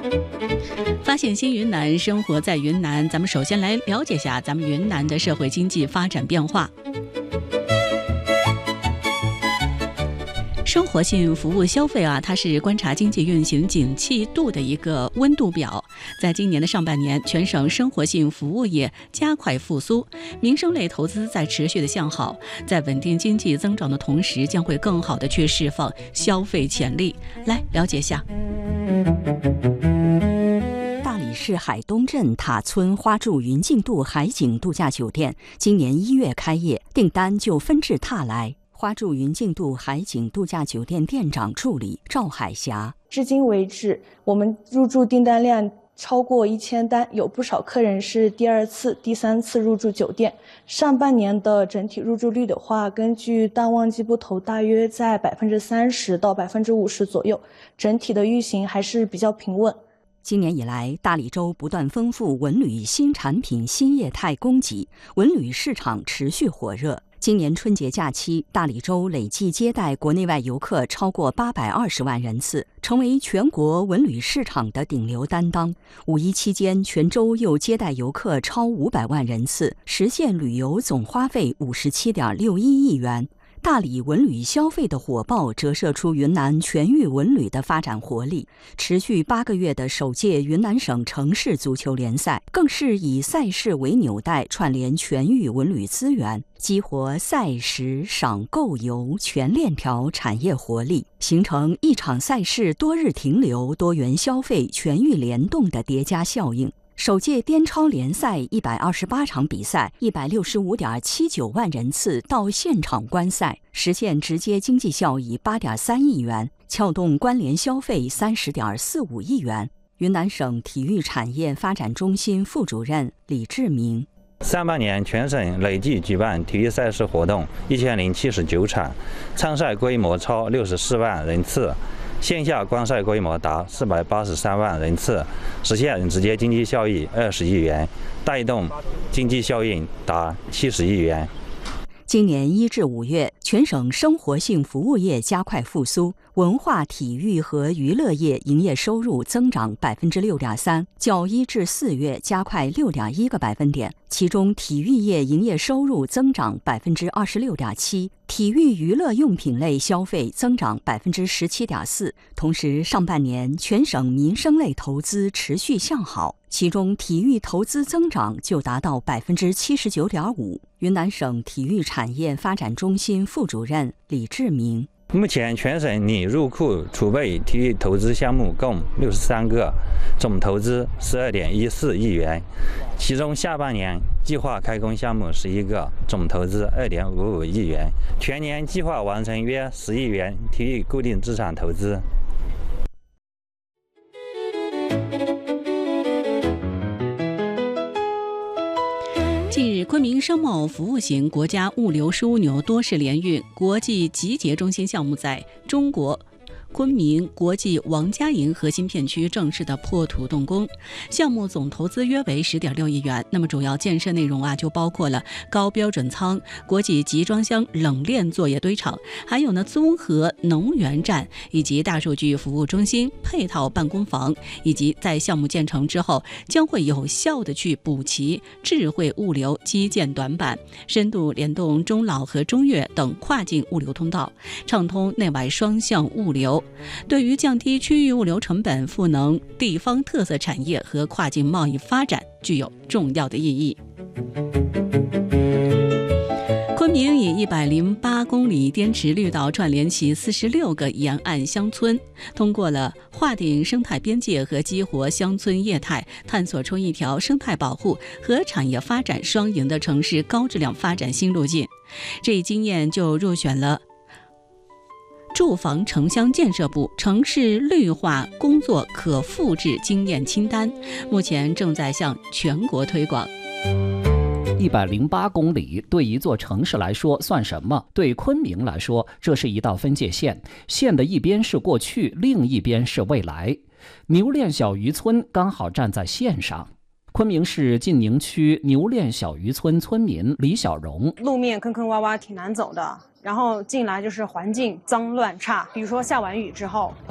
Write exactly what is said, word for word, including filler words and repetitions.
发现新云南，生活在云南。咱们首先来了解下咱们云南的社会经济发展变化。生活性服务消费啊，它是观察经济运行景气度的一个温度表。在今年的上半年，全省生活性服务业加快复苏，民生类投资在持续的向好，在稳定经济增长的同时，将会更好的去释放消费潜力。来了解下。 大理市海东镇塔村花住云静度海景度假酒店今年一月开业，订单就纷至沓来。花住云静度海景度假酒店店长助理赵海霞： 至今为止，我们入住订单量超过一千单，有不少客人是第二次、第三次入住酒店。上半年的整体入住率的话，根据淡旺季不同，大约在百分之三十到百分之五十左右，整体的运行还是比较平稳。 今年以来，大理州不断丰富文旅新产品、新业态供给，文旅市场持续火热。今年春节假期，大理州累计接待国内外游客超过八百二十万人次，成为全国文旅市场的顶流担当。五一期间，全州又接待游客超五百万人次，实现旅游总花费五十七点六一亿元。大理文旅消费的火爆折射出云南全域文旅的发展活力。持续八个月的首届云南省城市足球联赛，更是以赛事为纽带，串联全域文旅资源，激活赛时赏购游全链条产业活力，形成一场赛事多日停留、多元消费、全域联动的叠加效应。首届滇超联赛一百二十八场比赛，一百六十五点七九万人次到现场观赛，实现直接经济效益八点三亿元，撬动关联消费三十点四五亿元。云南省体育产业发展中心副主任李志明： 上半年全省累计举办体育赛事活动一千零七十九场，参赛规模超六十四万人次。线下观赛规模达四百八十三万人次，实现直接经济效益二十亿元，带动经济效应达七十亿元。 今年一至五月，全省生活性服务业加快复苏，文化体育和娱乐业营业收入增长百分之六点三，较一至四月加快六点一个百分点。其中，体育业营业收入增长百分之二十六点七，体育娱乐用品类消费增长百分之十七点四。同时，上半年全省民生类投资持续向好，其中体育投资增长就达到百分之七十九点五。云南省体育产业发展中心副主任李志明： 目前全省拟入库储备体育投资项目共六十三个，总投资十二点一四亿元，其中下半年计划开工项目十一个，总投资二点五五亿元，全年计划完成约十亿元体育固定资产投资。 近日，昆明商贸服务型国家物流枢纽多式联运国际集结中心项目在中国昆明国际王家营核心片区正式的破土动工，项目总投资约为十点六亿元。那么主要建设内容啊，就包括了高标准仓、国际集装箱冷链作业堆场，还有呢综合能源站以及大数据服务中心、配套办公房，以及在项目建成之后，将会有效的去补齐智慧物流基建短板，深度联动中老和中越等跨境物流通道，畅通内外双向物流。对于降低区域物流成本、赋能地方特色产业和跨境贸易发展具有重要的意义。昆明以一百零八公里滇池绿道串联起四十六个沿岸乡村，通过了划定生态边界和激活乡村业态，探索出一条生态保护和产业发展双赢的城市高质量发展新路径。这一经验就入选了住房城乡建设部城市绿化工作可复制经验清单，目前正在向全国推广。 一百零八公里对一座城市来说算什么？对昆明来说，这是一道分界线，线的一边是过去，另一边是未来。牛练小渔村刚好站在线上。昆明市晋宁区牛练小渔村村民李小荣： 路面坑坑洼洼，挺难走的。然后进来就是环境脏乱差，比如说下完雨之后，